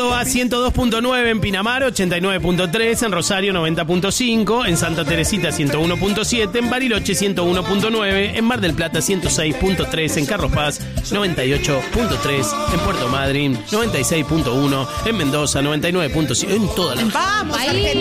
Córdoba 102.9, en Pinamar 89.3, en Rosario 90.5, en Santa Teresita 101.7, en Bariloche 101.9, en Mar del Plata 106.3, en Carlos Paz 98.3, en Puerto Madryn 96.1, en Mendoza 99.5, en toda la... Vamos, Ahí.